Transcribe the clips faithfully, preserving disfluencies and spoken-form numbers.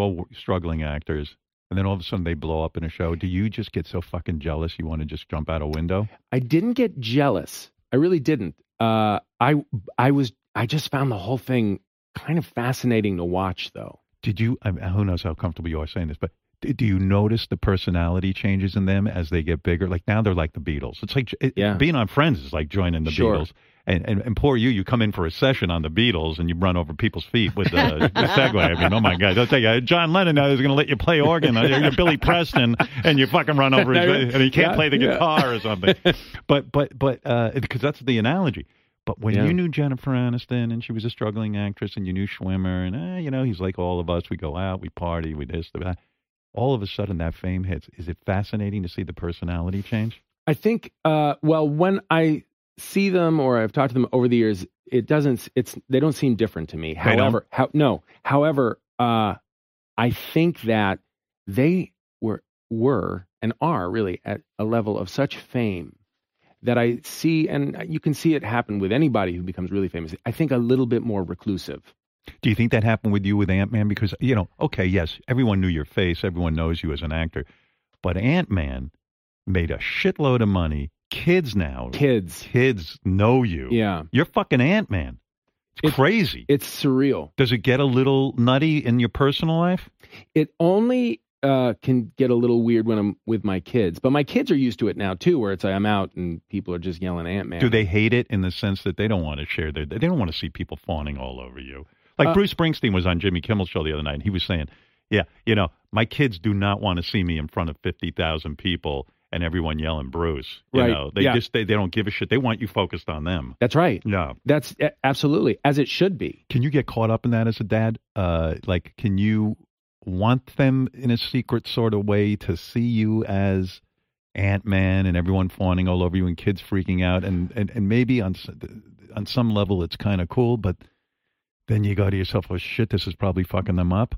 all struggling actors, and then all of a sudden they blow up in a show. Do you just get so fucking jealous you want to just jump out a window? I didn't get jealous. I really didn't. Uh, I I was I just found the whole thing kind of fascinating to watch, though. Did you? I mean, who knows how comfortable you are saying this, but do you notice the personality changes in them as they get bigger? Like now they're like the Beatles. It's like it, yeah. being on Friends is like joining the sure. Beatles. And, and and poor you, you come in for a session on the Beatles and you run over people's feet with the, the Segway. I mean, oh my God! I'll tell you, John Lennon is going to let you play organ. You're Billy Preston, and you fucking run over his, and he can't yeah, play the yeah. guitar or something. But but but uh, because that's the analogy. But when yeah. you knew Jennifer Aniston and she was a struggling actress, and you knew Schwimmer, and eh, you know he's like all of us. We go out, we party, we this, that. All of a sudden, that fame hits. Is it fascinating to see the personality change? I think. Uh, well, when I see them or I've talked to them over the years, it doesn't, it's, they don't seem different to me. However, how, no, however, uh, I think that they were, were and are really at a level of such fame that I see, and you can see it happen with anybody who becomes really famous. I think a little bit more reclusive. Do you think that happened with you with Ant-Man? Because, you know, okay, yes, everyone knew your face. Everyone knows you as an actor. But Ant-Man made a shitload of money. Kids now. Kids. Kids know you. Yeah. You're fucking Ant-Man. It's it, crazy. It's surreal. Does it get a little nutty in your personal life? It only uh, can get a little weird when I'm with my kids. But my kids are used to it now, too, where it's like I'm out and people are just yelling Ant-Man. Do they hate it in the sense that they don't want to share their... They don't want to see people fawning all over you? Like uh, Bruce Springsteen was on Jimmy Kimmel's show the other night, and he was saying, yeah, you know, my kids do not want to see me in front of fifty thousand people and everyone yelling Bruce. You right. know, they yeah. just, they, they don't give a shit. They want you focused on them. That's right. No. That's uh, absolutely, as it should be. Can you get caught up in that as a dad? Uh, like, can you want them in a secret sort of way to see you as Ant-Man and everyone fawning all over you and kids freaking out? And, and, and maybe on, on some level it's kind of cool, but then you go to yourself, oh shit, this is probably fucking them up.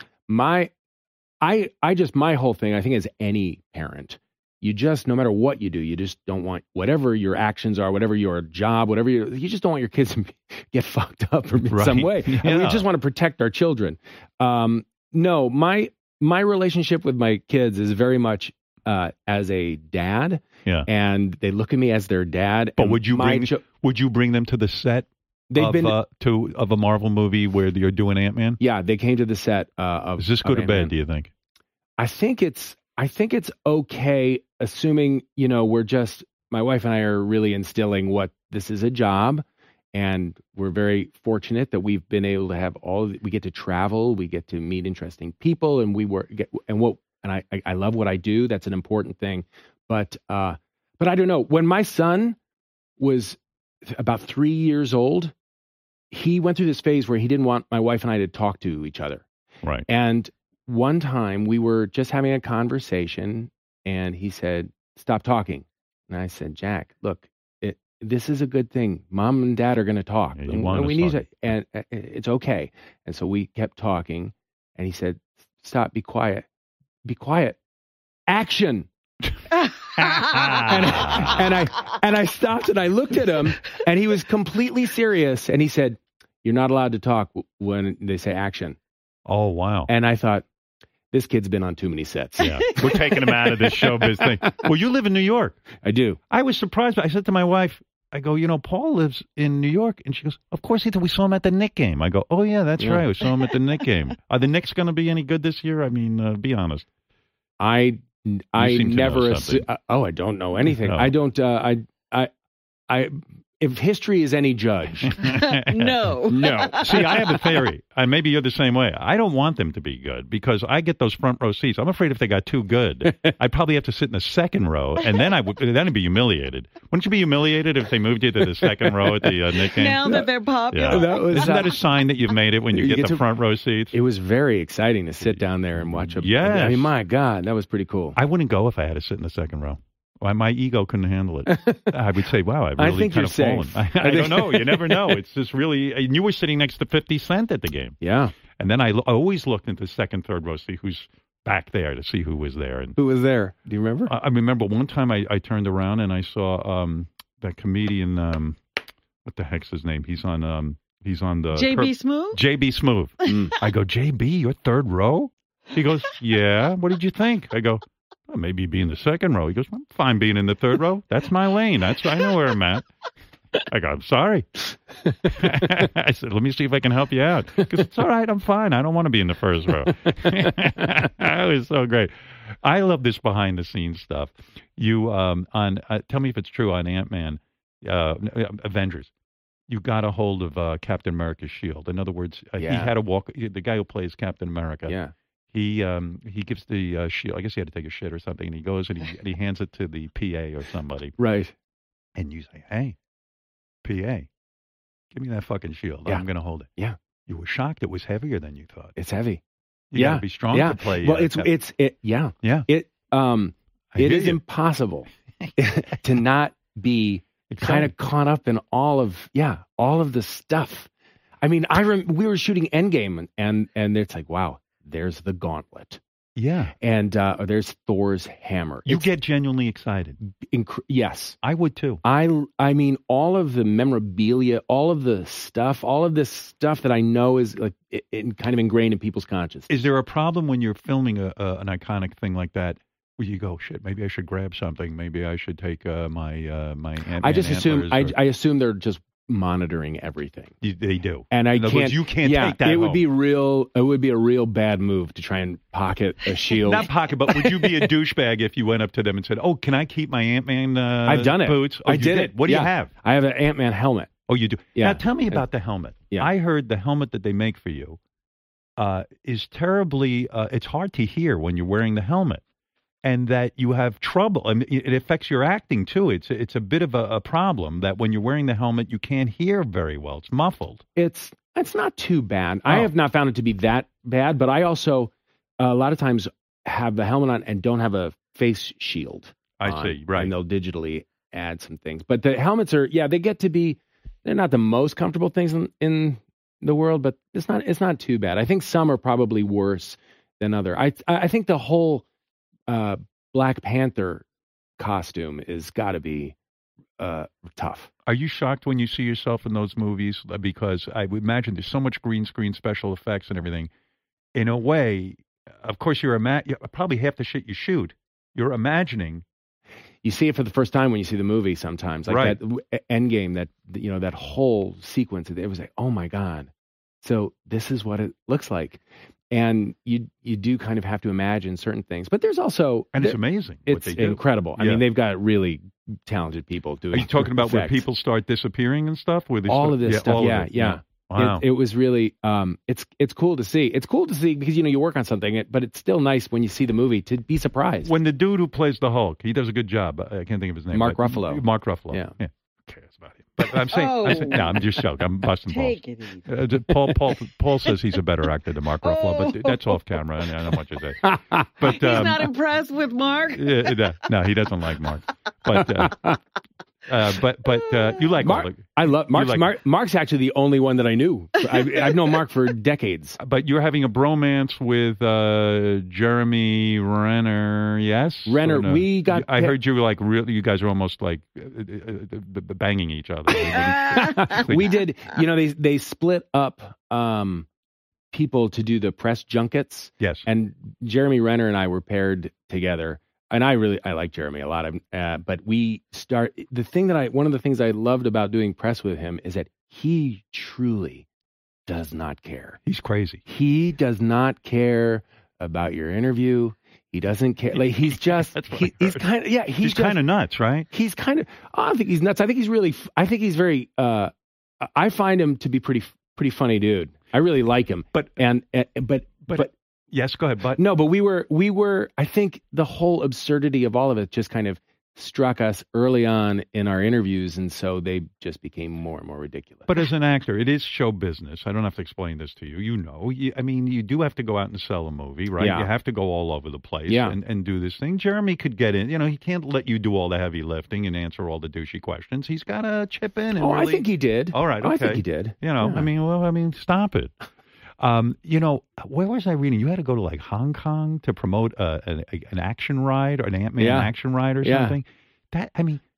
My, I, I just, my whole thing, I think as any parent, you just, no matter what you do, you just don't want, whatever your actions are, whatever your job, whatever you, you just don't want your kids to get fucked up in right. some way. Yeah. And we just want to protect our children. Um, no, my, my relationship with my kids is very much uh, as a dad. Yeah. And they look at me as their dad. But would you bring, cho- would you bring them to the set? They've of, been uh, to of a Marvel movie where you're doing Ant-Man? Yeah, they came to the set uh, of. Is this good or bad? Do you think? I think it's. I think it's okay, assuming you know we're just. My wife and I are really instilling what this is a job, and we're very fortunate that we've been able to have all. We get to travel, we get to meet interesting people, and we work. Get, and what and I, I I love what I do. That's an important thing, but uh, but I don't know. When my son was about three years old, he went through this phase where he didn't want my wife and I to talk to each other. Right. And one time we were just having a conversation and he said, stop talking. And I said, Jack, look, it, this is a good thing. Mom and dad are going to talk. Yeah, you and, want and we us need talking. to, and uh, it's okay. And so we kept talking and he said, stop, be quiet, be quiet. Action. and, I, and I and I stopped and I looked at him and he was completely serious and he said, "You're not allowed to talk when they say action." Oh wow! And I thought, this kid's been on too many sets. Yeah, we're taking him out of this showbiz thing. Well, you live in New York. I do. I was surprised. I said to my wife, I go, you know, Paul lives in New York, and she goes, of course he did. We saw him at the Knicks game. I go, oh yeah, that's yeah. right. We saw him at the Knicks game. Are the Knicks going to be any good this year? I mean, uh, be honest. I. You I never assu- uh, oh I don't know anything. No. I don't uh, I I I if history is any judge. no. No. See, I have a theory. And maybe you're the same way. I don't want them to be good because I get those front row seats. I'm afraid if they got too good, I'd probably have to sit in the second row and then I would then I'd be humiliated. Wouldn't you be humiliated if they moved you to the second row at the uh, Knicks game? Now that they're popular. Yeah. That was, Isn't that a sign that you've made it when you, you get, get the to, front row seats? It was very exciting to sit down there and watch a Yes. I mean, my God, that was pretty cool. I wouldn't go if I had to sit in the second row. Why, my ego couldn't handle it. I would say, wow, I've really I think kind you're of fallen. safe. I, I don't know. You never know. It's just really, and you were sitting next to fifty Cent at the game. Yeah. And then I, lo- I always looked into second, third row, see who's back there, to see who was there. And who was there? Do you remember? I, I remember one time I, I turned around and I saw um, that comedian, um, what the heck's his name? He's on... Um, He's on the J B Smoove? J B Smoove. Mm. I go, J B, you're third row? He goes, yeah, what did you think? I go, well, maybe be in the second row. He goes, I'm fine being in the third row. That's my lane. That's I know where I'm at. I go, I'm sorry. I said, let me see if I can help you out. Because it's all right, I'm fine. I don't want to be in the first row. That was so great. I love this behind the scenes stuff. You um on uh, tell me if it's true on Ant-Man, uh, Avengers. You got a hold of uh, Captain America's shield. In other words, uh, Yeah. he had a walk. The guy who plays Captain America. Yeah. He um he gives the uh, shield. I guess he had to take a shit or something, and he goes and he and he hands it to the P A or somebody, Right. and you say, "Hey, P A, give me that fucking shield. Yeah. I'm going to hold it." Yeah. You were shocked it was heavier than you thought. It's heavy. You yeah. got to be strong yeah. to play. Well, uh, it's Cap- it's it. Yeah. yeah. It um I it hear is you. impossible to not be Excited. kind of caught up in all of yeah all of the stuff. I mean, I rem- we were shooting Endgame and, and and it's like, wow, there's the gauntlet, Yeah. and uh, there's Thor's hammer. You It's get genuinely excited. inc- yes. I would too. I I mean, all of the memorabilia, all of the stuff, all of this stuff that I know is like it, it kind of ingrained in people's conscience. Is there a problem when you're filming a, a an iconic thing like that where you go, shit, maybe I should grab something. Maybe I should take uh, my uh, my Ant-Man I just assume I, antlers or- I assume they're just monitoring everything. You- they do. And I In other can't. words, you can't yeah, take that it would home. be real. It would be a real bad move to try and pocket a shield. Not pocket, but would you be a douchebag if you went up to them and said, "Oh, can I keep my Ant-Man uh, I've done it. boots?" Oh, I you did it. What do Yeah. you have? I have an Ant-Man helmet. Oh, you do. Yeah. Now tell me about the helmet. Yeah. I heard the helmet that they make for you uh, is terribly. Uh, it's hard to hear when you're wearing the helmet, and that you have trouble. I mean, it affects your acting too. It's it's a bit of a, a problem that when you're wearing the helmet, you can't hear very well. It's muffled. It's it's not too bad. I Oh. have not found it to be that bad, but I also uh, a lot of times have the helmet on and don't have a face shield. I on, see. Right. And they'll digitally add some things. But the helmets are yeah, they get to be they're not the most comfortable things in, in the world, but it's not it's not too bad. I think some are probably worse than other. I I think the whole uh, Black Panther costume is got to be uh, tough. Are you shocked when you see yourself in those movies? Because I would imagine there's so much green screen special effects and everything. In a way, of course, you're ima- probably half the shit you shoot, you're imagining. You see it for the first time when you see the movie sometimes. Like Right. that w- Endgame, that, you know, that whole sequence, it was like, oh my God. So this is what it looks like. And you you do kind of have to imagine certain things. But there's also... And it's there- amazing what It's they do. incredible. I Yeah. mean, they've got really talented people doing Are you talking about where effects. people start disappearing and stuff? Where they all start- of this stuff, all of yeah, it. yeah. Wow. It, it was really, um, it's it's cool to see. It's cool to see because, you know, you work on something, it- but it's still nice when you see the movie to be surprised. When the dude who plays the Hulk, he does a good job. I can't think of his name. Mark but- Ruffalo. Mark Ruffalo. Yeah. yeah. Who cares about him? But I'm saying, I'm saying Oh. no, I'm just joking. I'm busting balls. Take it easy. Uh, d- Paul, Paul, Paul says he's a better actor than Mark Ruffalo, Oh. but that's off camera, and I don't want you to say. But He's um, not impressed with Mark. yeah, no, no, he doesn't like Mark. But uh, uh, but but uh, you like Mark, all the, I love Mark's, like- Mark. Mark's actually the only one that I knew. I, I've known Mark for decades. But you're having a bromance with uh, Jeremy Renner, yes? Renner, Or no? we got- I heard you were like really. You guys are almost like uh, uh, uh, banging each other. We did, you know, they they split up um, people to do the press junkets, Yes. and Jeremy Renner and I were paired together. And I really I like Jeremy a lot. Uh, but we start the thing that I one of the things I loved about doing press with him is that he truly does not care. He's crazy. He does not care about your interview. He doesn't care. Like he's just That's what he, I he's heard. kind of yeah. He's, He's, just, kind of nuts, right? He's kind of. I don't think he's nuts. I think he's really. f- I think he's very. Uh, I find him to be pretty pretty funny dude. I really like him. But- and, and but But, but yes, go ahead. But no. But we were we were. I think the whole absurdity of all of it just kind of struck us early on in our interviews, and so they just became more and more ridiculous. But as an actor, it is show business. I don't have to explain this to you. You know, you, I mean, you do have to go out and sell a movie, right? Yeah. You have to go all over the place Yeah. and, and do this thing. Jeremy could get in. You know, he can't let you do all the heavy lifting and answer all the douchey questions. He's got to chip in. And oh, really, I think he did. All right, Oh, I think okay. he did. You know, Yeah. I mean, well, I mean, stop it. Um, you know, where was I reading? You had to go to like Hong Kong to promote uh, an, an action ride or an Ant-Man Yeah. action ride or Yeah. something. That I mean,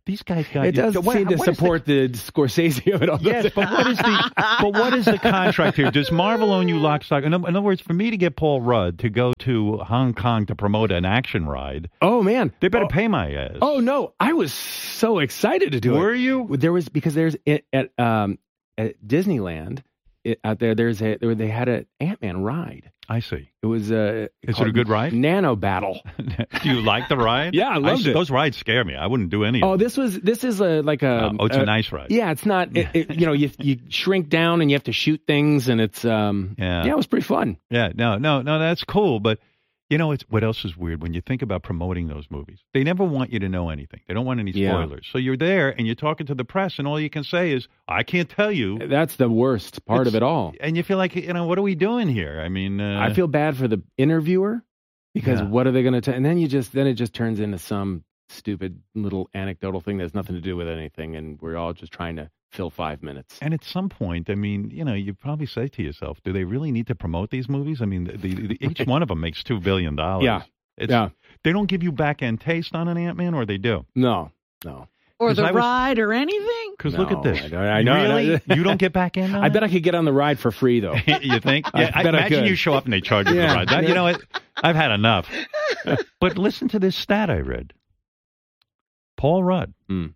These guys got It you. does So what- seem to what is the- support the, Scorsese of it all. Yes, but what is the but what is the contract here? Does Marvel own you lock, stock? In, in other words, for me to get Paul Rudd to go to Hong Kong to promote an action ride, Oh man, they better oh, pay my ass. Oh no, I was so excited to do Were it. you? There was because there's at, at um at Disneyland it, out there. There's a there, they had an Ant-Man ride. I see. It was uh, Is it a good ride? Nano Battle. Do you like the ride? Yeah, I loved it. Those rides scare me. I wouldn't do any of Oh, them. this was this is a like a Oh, it's a nice ride. Yeah, it's not. It, it, you know, you you shrink down and you have to shoot things, and it's um Yeah. yeah, it was pretty fun. Yeah, no, no, no, that's cool. But you know, it's what else is weird when you think about promoting those movies. They never want you to know anything. They don't want any Yeah. spoilers. So you're there and you're talking to the press, and all you can say is, "I can't tell you." That's the worst part of It's- it all. And you feel like, you know, what are we doing here? I mean, uh, I feel bad for the interviewer because Yeah. what are they going to tell? And then you just then it just turns into some stupid little anecdotal thing that has nothing to do with anything, and we're all just trying to fill five minutes. And at some point, I mean, you know, you probably say to yourself, "Do they really need to promote these movies?" I mean, the, the, the, each one of them makes two billion dollars. Yeah. It's, Yeah. They don't give you back end taste on an Ant Man, or they do. No, no. Or 'Cause the I was- ride or anything. Because No, look at this. I know- I know. Really, you don't get back in. On I bet it? I could get on the ride for free though. You think? I Yeah, I, bet I imagine could. you show up and they charge you for Yeah. the ride. That- you know what? I've had enough. But listen to this stat I read. Paul Rudd, Mm.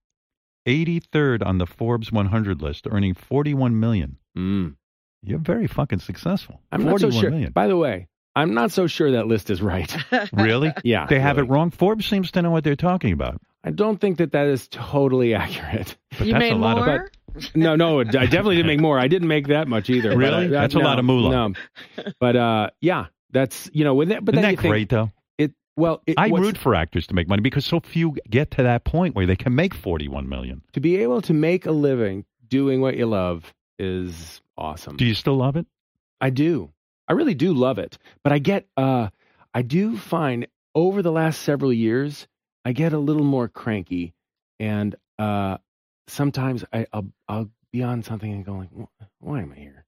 eighty-third on the Forbes one hundred list, earning forty-one million. Mm. You're very fucking successful. I'm not so forty-one sure. million. By the way, I'm not so sure that list is right. Really? Yeah, They have really. it wrong. Forbes seems to know what they're talking about. I don't think that that is totally accurate. But You that's made a lot more? of. No, no, I definitely didn't make more. I didn't make that much either. but Really? I- That's a no, lot of moolah. No, but uh, yeah, that's you know, with that. But Isn't then that you great, think though? it. Well, it, I what's- root for actors to make money because so few get to that point where they can make forty-one million. to be able to make a living doing what you love is awesome. Do you still love it? I do. I really do love it. But I get, uh, I do find over the last several years, I get a little more cranky, and uh, sometimes I, I'll, I'll be on something and go like, why am I here?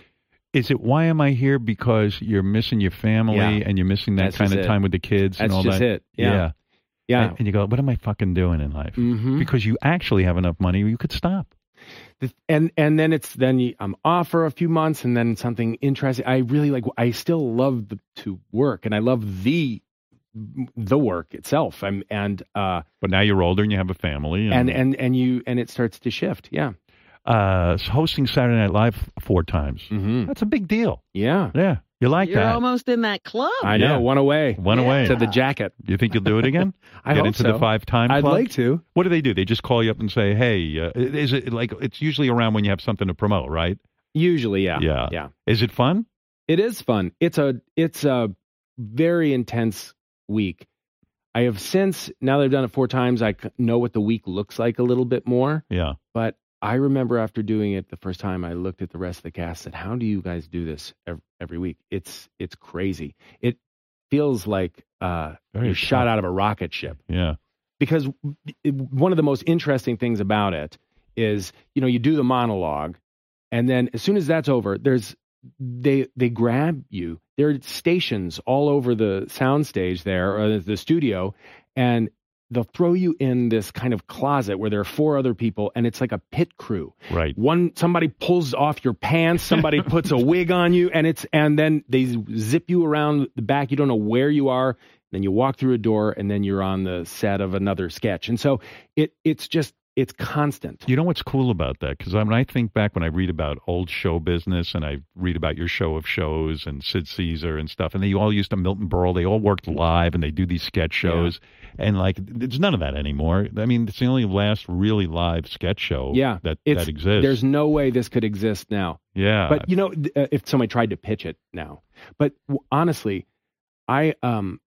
Is it why am I here? Because you're missing your family Yeah. and you're missing that That's kind just of it. time with the kids and That's all just that. it. Yeah. Yeah. And, and you go, what am I fucking doing in life? Mm-hmm. Because you actually have enough money, you could stop. And and then it's then you, I'm off for a few months, and then something interesting. I really like. I still love the, to work, and I love the the work itself. I'm and uh But now you're older and you have a family. and and and you and it starts to shift. Yeah. uh, hosting Saturday Night Live four times. Mm-hmm. That's a big deal. Yeah. Yeah. You like You're that. almost in that club. I know. Yeah. One away. One Yeah. away. To the jacket. You think you'll do it again? I Get hope into so. the five time I'd club? like to. What do they do? They just call you up and say, "Hey, uh, is it like it's usually around when you have something to promote, right?" Usually, yeah. Yeah. Yeah. Is it fun? It is fun. It's a it's a very intense week. I have since now that I've done it four times, I c- know what the week looks like a little bit more. Yeah. But I remember after doing it the first time, I looked at the rest of the cast and said, "How do you guys do this every, every week? It's it's crazy. It feels like uh, Very you're shot tough. out of a rocket ship." Yeah. Because it, one of the most interesting things about it is, you know, you do the monologue, and then as soon as that's over, there's they they grab you. There are stations all over the soundstage there, or the studio, and they'll throw you in this kind of closet where there are four other people, and it's like a pit crew. Right. One somebody pulls off your pants, somebody puts a wig on you, and it's and then they zip you around the back. You don't know where you are. Then you walk through a door, and then you're on the set of another sketch. And so it it's just it's constant. You know what's cool about that? Because when I think back, when I read about old show business and I read about your show of shows and Sid Caesar and stuff, and they all used to Milton Berle, they all worked live and they do these sketch shows. And like, there's none of that anymore. I mean, it's the only last really live sketch show Yeah, that, it's, that exists. There's no way this could exist now. yeah. But you know, th- uh, if somebody tried to pitch it now, but w- honestly, I um,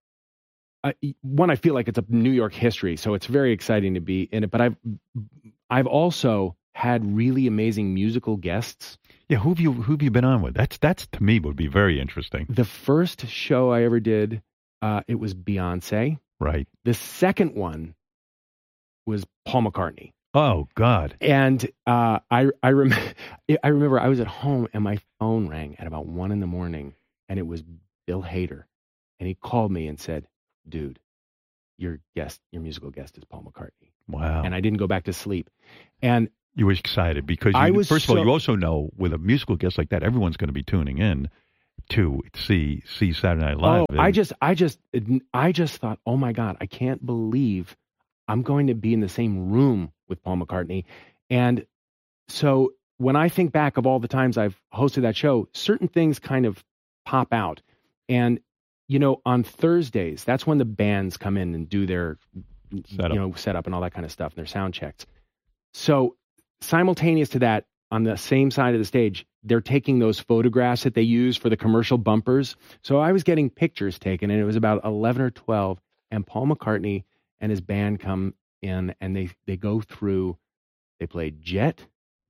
I, one I feel like it's a New York history, so it's very exciting to be in it. But I've I've also had really amazing musical guests. yeah. Who have you, who have you been on with? That's, that's to me would be very interesting. The first show I ever did, uh, it was Beyonce. Right. The second one was Paul McCartney. Oh, God. And uh, I I, rem- I remember I was at home and my phone rang at about one in the morning, and it was Bill Hader, and he called me and said, "Dude, your guest, your musical guest is Paul McCartney. Wow. And I didn't go back to sleep. And you were excited because you, I was first so, of all, you also know with a musical guest like that, everyone's going to be tuning in to see see Saturday Night Live. Oh, I just, I just, I just thought, oh my God, I can't believe I'm going to be in the same room with Paul McCartney. And so when I think back of all the times I've hosted that show, certain things kind of pop out. And, you know, on Thursdays, that's when the bands come in and do their, setup. you know, setup and all that kind of stuff and their sound checks. So simultaneous to that, on the same side of the stage, they're taking those photographs that they use for the commercial bumpers. So I was getting pictures taken, and it was about eleven or twelve, and Paul McCartney and his band come in, and they, they go through, they play Jet,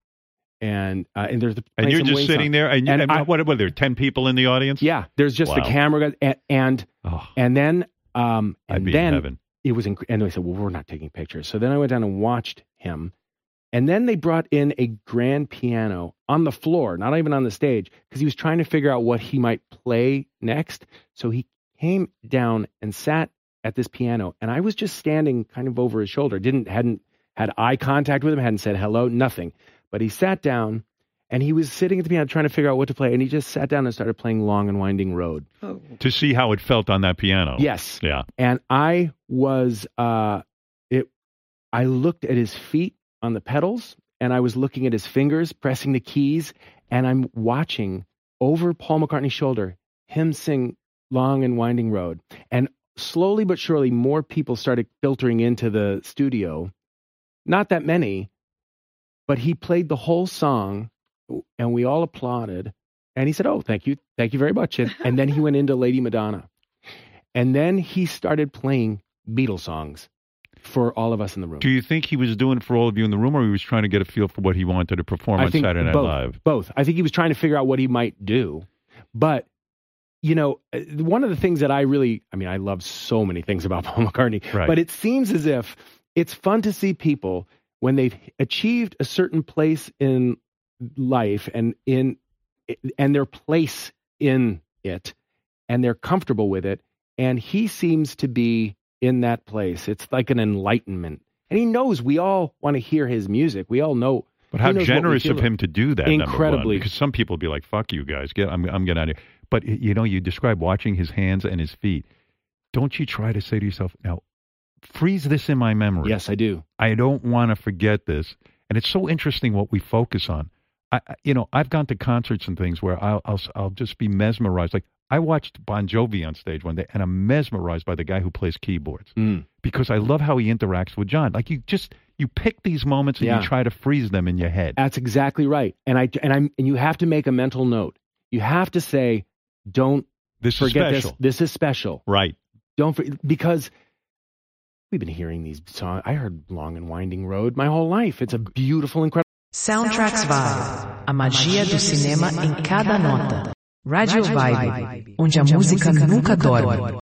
and uh, and there's the and you're just sitting there, and, you, and and I, what, what, there are ten people in the audience? Yeah, there's just wow. the camera, and and, oh, and then um, and I'd be then in heaven. It was, inc- and they said, well, we're not taking pictures. So then I went down and watched him. And then they brought in a grand piano on the floor, not even on the stage, because he was trying to figure out what he might play next. So he came down and sat at this piano, and I was just standing kind of over his shoulder. Didn't hadn't had eye contact with him, hadn't said hello, nothing. But he sat down, and he was sitting at the piano trying to figure out what to play, and he just sat down and started playing Long and Winding Road. Oh. To see how it felt on that piano. Yes. Yeah. And I was, uh, it. I looked at his feet on the pedals, and I was looking at his fingers pressing the keys, and I'm watching over Paul McCartney's shoulder him sing Long and Winding Road. And slowly but surely more people started filtering into the studio. Not that many, but he played the whole song, and we all applauded, and he said, oh, thank you, thank you very much. And, and then he went into Lady Madonna, and then he started playing Beatles songs for all of us in the room. Do you think he was doing it for all of you in the room, or he was trying to get a feel for what he wanted to perform I on think Saturday Night both, Live? Both. I think he was trying to figure out what he might do. But, you know, one of the things that I really, I mean, I love so many things about Paul McCartney, right. but it seems as if it's fun to see people when they've achieved a certain place in life and in and their place in it, and they're comfortable with it. And he seems to be in that place. It's like an enlightenment. And he knows we all want to hear his music. We all know. But how generous of him to do that, incredibly. Number one, because some people would be like, fuck you guys. Get, I'm, I'm getting out of here. But, you know, you describe watching his hands and his feet. Don't you try to say to yourself, now, freeze this in my memory. Yes, I do. I don't want to forget this. And it's so interesting what we focus on. I, you know, I've gone to concerts and things where I'll, I'll, I'll just be mesmerized. Like, I watched Bon Jovi on stage one day, and I'm mesmerized by the guy who plays keyboards mm. because I love how he interacts with John. Like, you just you pick these moments and yeah. you try to freeze them in your head. That's exactly right. And I and I'm and you have to make a mental note. You have to say, don't this forget is special. this. This is special, right? Don't for, because we've been hearing these songs. I heard Long and Winding Road my whole life. It's a beautiful, incredible. Soundtracks Vibe, a magia do cinema em cada nota. Radio Vibe, onde a música nunca dorme.